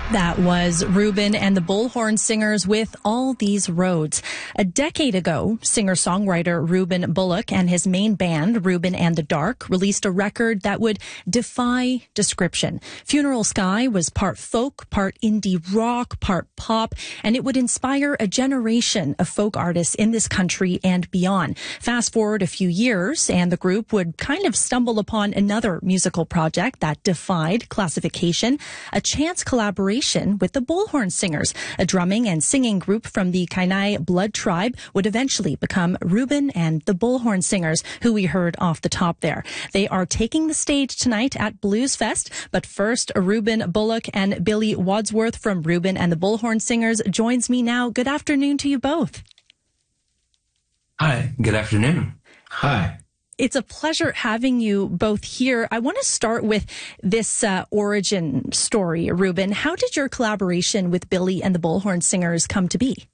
That was Reuben and the Bullhorn Singers with All These Roads. A decade ago, singer-songwriter Reuben Bullock and his main band, Reuben and the Dark, released a record that would defy description. Funeral Sky was part folk, part indie rock, part pop, and it would inspire a generation of folk artists in this country and beyond. Fast forward a few years, and the group would kind of stumble upon another musical project that defied classification, a chance collaboration with the Bullhorn Singers, a drumming and singing group from the Kainai blood tribe, would eventually become Reuben and the Bullhorn Singers, who we heard off the top there. They are taking the stage tonight at Blues Fest, but first, Reuben Bullock and Billy Wadsworth from Reuben and the Bullhorn Singers joins me now. Good afternoon to you both. Hi, good afternoon. Hi. It's a pleasure having you both here. I want to start with this origin story, Reuben. How did your collaboration with Billy and the Bullhorn Singers come to be?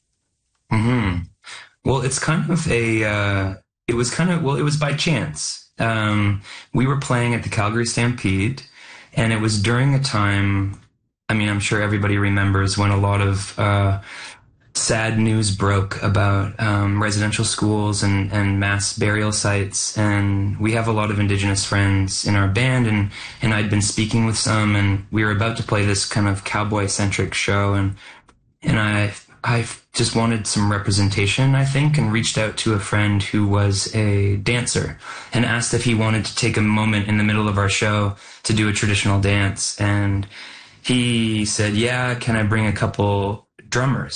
Well, it's kind of it was by chance. We were playing at the Calgary Stampede, and it was during a time, I'm sure everybody remembers when a lot of sad news broke about residential schools and mass burial sites, and we have a lot of Indigenous friends in our band, and I'd been speaking with some, and we were about to play this kind of cowboy-centric show, and I just wanted some representation, I think, and reached out to a friend who was a dancer and asked if he wanted to take a moment in the middle of our show to do a traditional dance, and he said, yeah, can I bring a couple drummers?